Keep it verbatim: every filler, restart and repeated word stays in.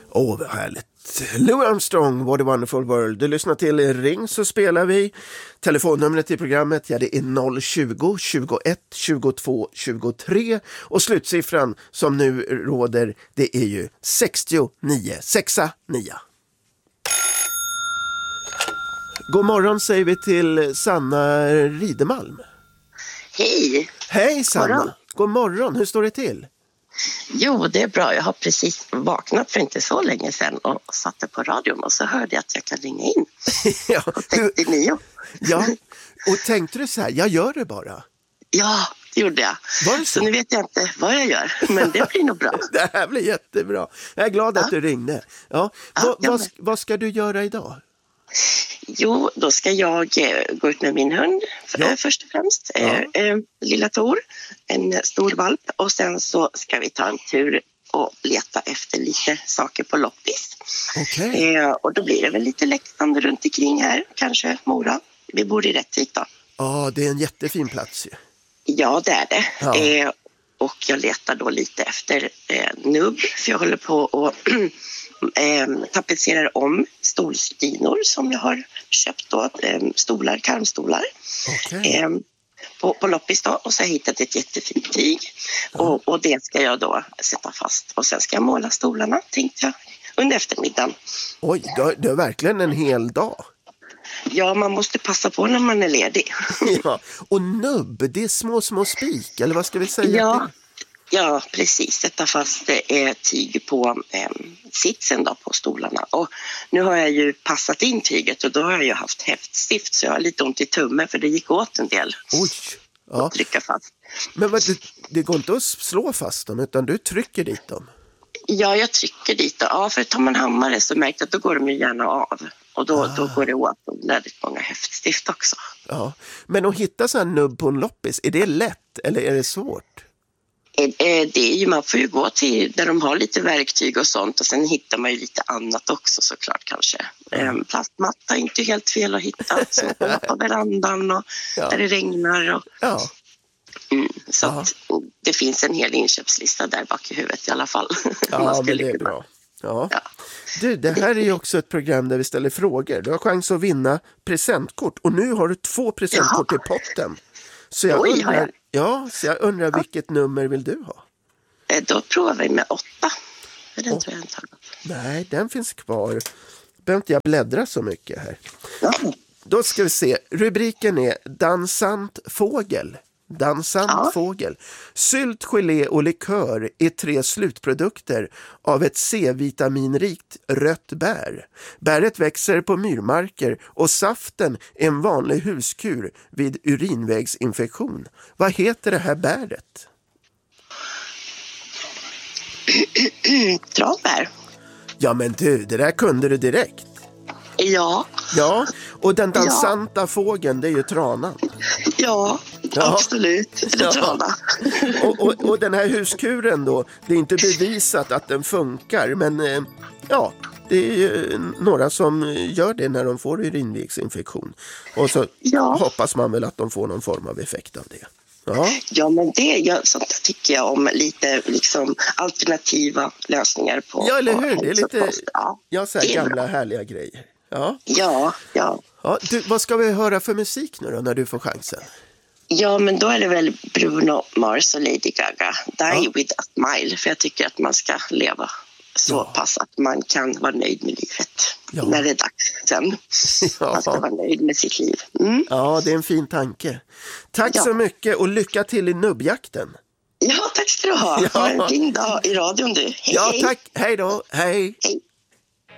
Åh, vad härligt. Louis Armstrong, What a Wonderful World. Du lyssnar till Ring, så spelar vi. Telefonnumret i programmet, ja, det är noll tjugo, tjugoett, tjugotvå, tjugotre. Och slutsiffran som nu råder, det är ju sextionio, sexa, nio. God morgon säger vi till Sanna Ridemalm. Hej! Hej Sanna! Morgon. God morgon, hur står det till? Jo, det är bra. Jag har precis vaknat för inte så länge sedan och satte på radion och så hörde jag att jag kan ringa in. Ja, sextionio. Ja, och tänkte du så här, jag gör det bara. Ja, det gjorde jag. Var det så? så? Nu vet jag inte vad jag gör, men det blir nog bra. Det här blir jättebra. Jag är glad Ja. att du ringde. Ja. Ja, vad, jag vad, med. vad ska du göra idag? Jo, då ska jag eh, gå ut med min hund Ja. eh, först och främst. Ja. Eh, eh, lilla Tor, en stor valp. Och sen så ska vi ta en tur och leta efter lite saker på loppis. Okej. Eh, och då blir det väl lite läxande runt omkring här, kanske Mora. Vi bor i Rättvik då. Ja, det är en jättefin plats ju. Ja, det är det. Ja. Eh, och jag letar då lite efter eh, nubb, för jag håller på och eh, tapetserar om stolstinor som jag har köpt då, eh, stolar, karmstolar. Okej. Eh, på, på loppis då, och så har jag hittat ett jättefint tyg. Ja. Och, och det ska jag då sätta fast. Och sen ska jag måla stolarna, tänkte jag, under eftermiddagen. Oj, det är, det är verkligen en hel dag. Ja, man måste passa på när man är ledig. Ja. Och nubb, det är små, små spik, eller vad ska vi säga? Ja, ja, precis. Sätta fast eh, tyg på eh, sitsen då, på stolarna. Och nu har jag ju passat in tyget och då har jag ju haft häftstift, så jag har lite ont i tummen för det gick åt en del. Oj, ja. Att trycka fast. Men vad, det, det går inte att slå fast dem, utan du trycker dit dem. Ja, jag trycker dit. Ja, för tar man hammare så märker jag att då går de ju gärna av. Och då, Ah. då går det åt väldigt många häftstift också. Ja. Men att hitta så här nubb på en loppis, är det lätt eller är det svårt? Eh, eh, Det är ju, man får ju gå till där de har lite verktyg och sånt, och sen hittar man ju lite annat också såklart kanske. Eh, plastmatta är inte helt fel att hitta, så på verandan och Ja. där det regnar. Och, Ja. mm, så Ja. att det finns en hel inköpslista där bak i huvudet i alla fall. Ja, Man men skulle det är kunna- bra. Ja. Ja. Du, det här är ju också ett program där vi ställer frågor. Du har chans att vinna presentkort. Och nu har du två presentkort i potten. Så jag Oj, har undrar, jag? ja, så jag undrar vilket nummer vill du ha? Eh, Då provar vi med åtta. För den Åh. tror jag inte har gått. Nej, den finns kvar. Behöver inte jag bläddra så mycket här. Ja. Då ska vi se. Rubriken är Dansant fågel. Dansant Ja. fågel. Sylt, gelé och likör är tre slutprodukter av ett C-vitaminrikt rött bär. Bäret växer på myrmarker och saften är en vanlig huskur vid urinvägsinfektion. Vad heter det här bäret? Tranbär. Ja men du, det där kunde du direkt. Ja, Ja, och den dansanta fågeln, det är ju tranan. ja, Ja. absolut. Eller Ja. trana. Och, och, och den här huskuren då, det är inte bevisat att den funkar, men eh, ja, det är ju några som gör det när de får urinvägsinfektion. Och så Ja. hoppas man väl att de får någon form av effekt av det. Ja, Ja, men det ja, sånt där tycker jag om, lite liksom alternativa lösningar på. ja eller på hur? Det är lite hälsokost. Ja, ja, så här det är gamla bra. härliga grejer. Ja. Ja, ja. Ja, du, vad ska vi höra för musik nu då när du får chansen? Ja, men då är det väl Bruno Mars och Lady Gaga. Die Ja. with a smile. För jag tycker att man ska leva så Ja. pass att man kan vara nöjd med livet. Ja. När det är dags sen. Man ska Ja. vara nöjd med sitt liv. Mm. Ja, det är en fin tanke. Tack Ja. så mycket och lycka till i nubbjakten. Ja, tack ska du ha. Ja. Ha en fin dag i radion du. Hej, Ja, hej. tack. Hej då. Hej. Hej.